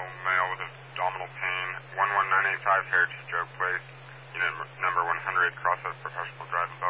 male with abdominal pain, 11985 Heritage Drug Place, unit number 100, Crossroads Professional Drive.